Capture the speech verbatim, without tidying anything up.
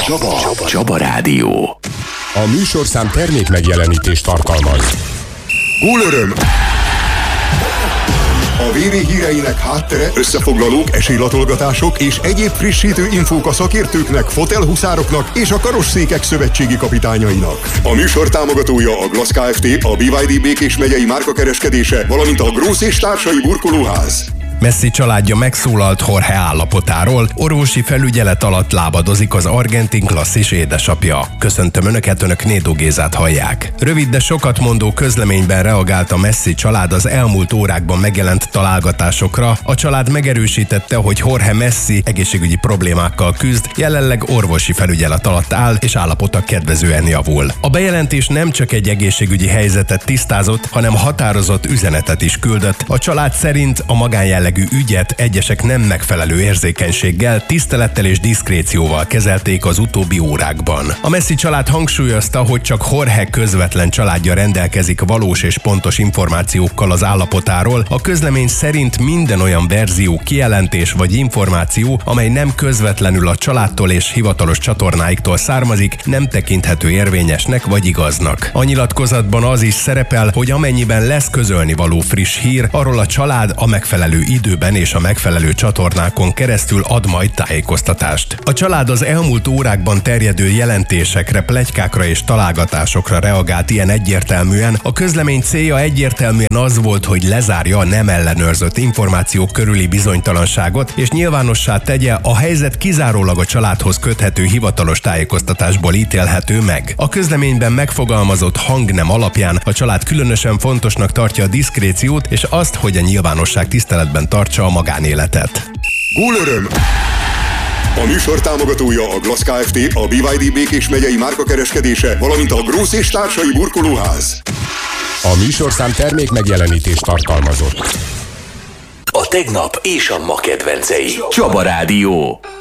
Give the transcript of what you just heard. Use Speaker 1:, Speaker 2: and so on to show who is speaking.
Speaker 1: Csaba. Csaba. Csaba Rádió.
Speaker 2: A műsorszám termék megjelenítést tartalmaz.
Speaker 3: Gólöröm! A vé vé híreinek háttere, összefoglalók, esélylatolgatások és egyéb frissítő infók a szakértőknek, fotelhuszároknak és a karosszékek szövetségi kapitányainak. A műsor támogatója a Glass Kft., a bé vé dé Békés megyei márkakereskedése, valamint a Grósz és társai burkolóház.
Speaker 4: Messi családja megszólalt Jorge állapotáról, orvosi felügyelet alatt lábadozik az argentin klasszis édesapja. Köszöntöm Önöket, Önök Nédó Gézát hallják. Rövid, de sokat mondó közleményben reagált a Messi család az elmúlt órákban megjelent találgatásokra. A család megerősítette, hogy Jorge Messi egészségügyi problémákkal küzd, jelenleg orvosi felügyelet alatt áll, és állapota kedvezően javul. A bejelentés nem csak egy egészségügyi helyzetet tisztázott, hanem határozott üzenetet is küldött. A család szerint a magánjellegű ügyet egyesek nem megfelelő érzékenységgel, tisztelettel és diszkrécióval kezelték az utóbbi órákban. A Messi család hangsúlyozta, hogy csak Jorge közvetlen családja rendelkezik valós és pontos információkkal az állapotáról. A közlemény szerint minden olyan verzió, kijelentés vagy információ, amely nem közvetlenül a családtól és hivatalos csatornáiktól származik, nem tekinthető érvényesnek vagy igaznak. A nyilatkozatban az is szerepel, hogy amennyiben lesz közölni való friss hír, arról a család a megfelelő időben és a megfelelő csatornákon keresztül ad majd tájékoztatást. A család az elmúlt órákban terjedő jelentésekre, pletykákra és találgatásokra reagált ilyen egyértelműen. A közlemény célja egyértelműen az volt, hogy lezárja a nem ellenőrzött információk körüli bizonytalanságot, és nyilvánossá tegye, a helyzet kizárólag a családhoz köthető hivatalos tájékoztatásból ítélhető meg. A közleményben megfogalmazott hangnem alapján a család különösen fontosnak tartja a diszkréciót és azt, hogy a nyilvánosság tiszteletben tartsa a magánéletet.
Speaker 3: Gólöröm! A műsor támogatója a Glass Kft., a bé vé dé Békés megyei márkakereskedése, valamint a Grósz és társai burkolóház.
Speaker 2: A műsorszám termék megjelenítést tartalmazott.
Speaker 1: A tegnap és a ma kedvencei. Csaba Rádió.